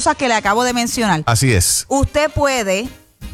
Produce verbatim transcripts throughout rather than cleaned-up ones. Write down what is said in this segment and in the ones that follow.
cosas que le acabo de mencionar. Así es. Usted puede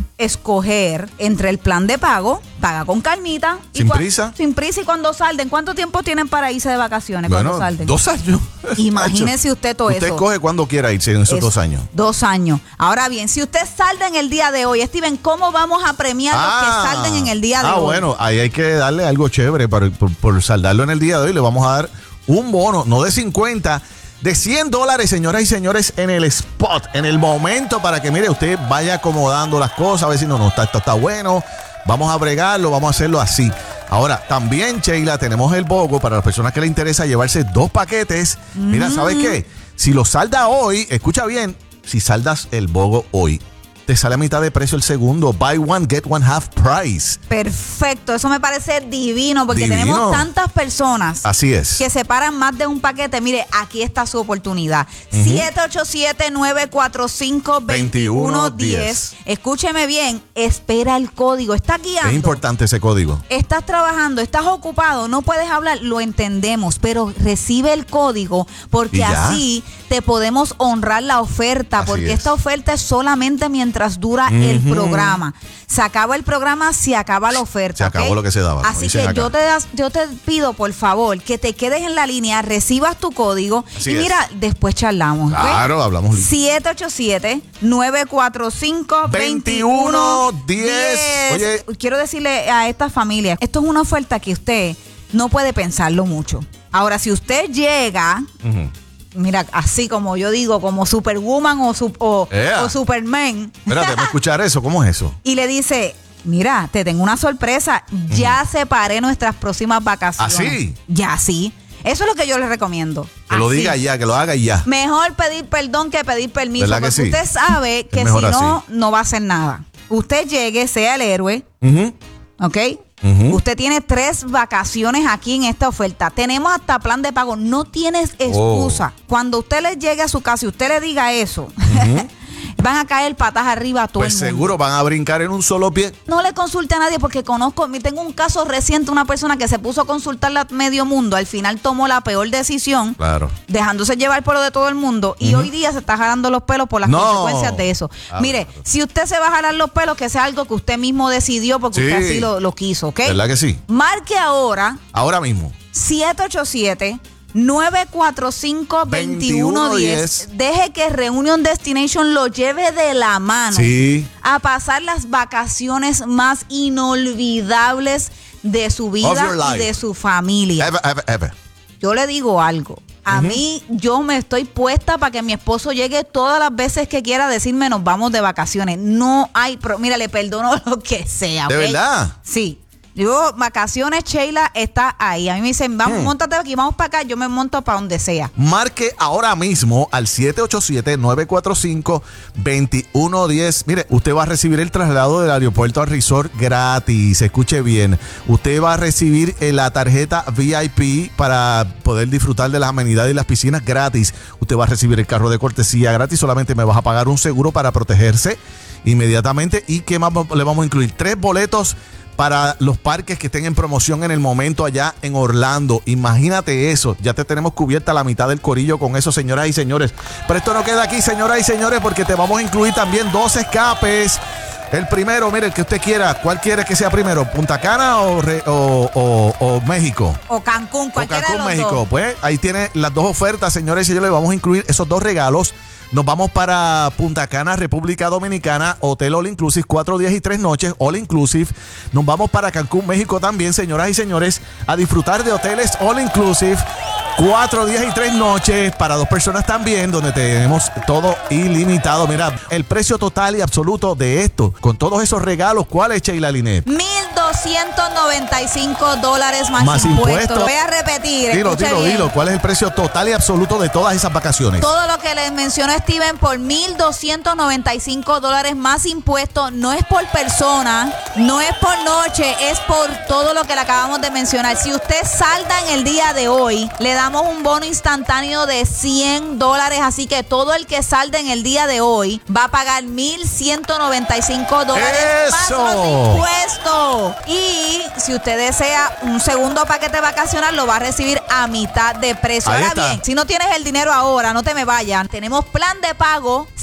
escoger entre el plan de pago, paga con calmita. Sin y cua- prisa. Sin prisa y cuando salden. ¿Cuánto tiempo tienen para irse de vacaciones Bueno, cuando salden? dos años. Imagínese usted todo usted eso. Usted escoge cuando quiera irse en esos Eso, dos años. Dos años. Ahora bien, si usted salda en el día de hoy, Steven, ¿cómo vamos a premiar Ah, los que salden en el día de ah, hoy? bueno, ahí hay que darle algo chévere para, por, por saldarlo en el día de hoy. Le vamos a dar un bono, no de cincuenta, de cien dólares, señoras y señores, en el spot, en el momento, para que, mire, usted vaya acomodando las cosas, a ver si no, no, está, esto está bueno, vamos a bregarlo, vamos a hacerlo así. Ahora, también, Sheila, tenemos el BOGO para las personas que les interesa llevarse dos paquetes. Mm. Mira, ¿sabes qué? Si lo salda hoy, escucha bien, si saldas el BOGO hoy, te sale a mitad de precio el segundo. Buy one, get one half price. Perfecto, eso me parece divino porque Divino. tenemos tantas personas Así es. que separan más de un paquete. Mire, aquí está su oportunidad. Uh-huh. siete ocho siete, nueve cuatro cinco, dos uno uno cero. Escúcheme bien, espera el código. Está guiando. Es importante ese código. Estás trabajando, estás ocupado, no puedes hablar, lo entendemos, pero recibe el código porque así te podemos honrar la oferta, así porque es. Esta oferta es solamente mientras mientras dura uh-huh. el programa. Se acaba el programa, se acaba la oferta. Se acabó ¿okay? lo que se daba. Así que yo te, das, yo te pido, por favor, que te quedes en la línea, recibas tu código Así y mira, es. después charlamos. Claro, ¿okay? hablamos. siete ocho siete, nueve cuatro cinco, dos uno uno cero. Oye, quiero decirle a esta familia, esto es una oferta que usted no puede pensarlo mucho. Ahora, si usted llega... Uh-huh. Mira, así como yo digo, como Superwoman o, su, o, yeah. o Superman. Espérate, ¿me escuchar eso? ¿Cómo es eso? Y le dice, mira, te tengo una sorpresa. Mm. Ya separé nuestras próximas vacaciones. ¿Así? Ya, sí. Eso es lo que yo le recomiendo. Que lo diga ya, que lo haga ya. Mejor pedir perdón que pedir permiso. ¿Verdad porque que sí? Usted sabe que si no, así. no va a hacer nada. Usted llegue, sea el héroe. Uh-huh. ¿Ok? Uh-huh. Usted tiene tres vacaciones aquí en esta oferta. Tenemos hasta plan de pago. No tienes excusa. Oh. Cuando usted le llegue a su casa y usted le diga eso, uh-huh. van a caer patas arriba a todo pues el mundo. Seguro van a brincar en un solo pie. No le consulte a nadie porque conozco, tengo un caso reciente, una persona que se puso a consultarle a medio mundo, al final tomó la peor decisión, claro. dejándose llevar por lo de todo el mundo y uh-huh. hoy día se está jalando los pelos por las no. consecuencias de eso. Ah, Mire, claro. si usted se va a jalar los pelos, que sea algo que usted mismo decidió porque sí. usted así lo, lo quiso, ¿ok? ¿Verdad que sí? Marque ahora. Ahora mismo. siete ocho siete, nueve cuatro cinco, dos uno uno cero. Deje que Reunion Destination lo lleve de la mano sí. a pasar las vacaciones más inolvidables de su vida y de su familia. Ever, ever, ever. Yo le digo algo. A uh-huh. mí, yo me estoy puesta para que mi esposo llegue todas las veces que quiera a decirme nos vamos de vacaciones. No hay... Pro- Mira, le perdono lo que sea. ¿De ¿okay? verdad? Sí. Yo, vacaciones, Sheila está ahí. A mí me dicen, vamos, hmm. móntate aquí, vamos para acá. Yo me monto para donde sea. Marque ahora mismo al siete ocho siete, nueve cuatro cinco, dos uno uno cero. Mire, usted va a recibir el traslado del aeropuerto al resort gratis. Escuche bien. Usted va a recibir la tarjeta V I P para poder disfrutar de las amenidades y las piscinas gratis. Usted va a recibir el carro de cortesía gratis. Solamente me vas a pagar un seguro para protegerse inmediatamente. ¿Y qué más le vamos a incluir? Tres boletos para los parques que estén en promoción en el momento allá en Orlando. Imagínate eso. Ya te tenemos cubierta la mitad del corillo con eso, señoras y señores. Pero esto no queda aquí, señoras y señores, porque te vamos a incluir también dos escapes. El primero, mire, el que usted quiera. ¿Cuál quiere que sea primero? ¿Punta Cana o, re, o, o, o México? O Cancún, cualquiera o Cancún, de los México. Dos. Pues ahí tiene las dos ofertas, señores y señores. Le vamos a incluir esos dos regalos. Nos vamos para Punta Cana, República Dominicana, Hotel All Inclusive, cuatro días y tres noches, All Inclusive. Nos vamos para Cancún, México también, señoras y señores, a disfrutar de hoteles All Inclusive, cuatro días y tres noches para dos personas también, donde tenemos todo ilimitado. Mira, el precio total y absoluto de esto, con todos esos regalos, ¿cuál es, Sheila Linet? mil doscientos noventa y cinco dólares más, más impuestos. impuestos. Voy a repetir. Dilo, dilo, bien. dilo. ¿Cuál es el precio total y absoluto de todas esas vacaciones? Todo lo que les mencionó Steven por mil doscientos noventa y cinco dólares más impuestos. No es por persona, no es por noche, es por todo lo que le acabamos de mencionar. Si usted salda en el día de hoy, le damos un bono instantáneo de cien dólares. Así que todo el que salda en el día de hoy va a pagar mil ciento noventa y cinco dólares más los impuestos. Y si usted desea un segundo paquete vacacional, lo va a recibir a mitad de precio. Ahí Ahora está. bien, si no tienes el dinero ahora, no te me vayan. Tenemos plan de pago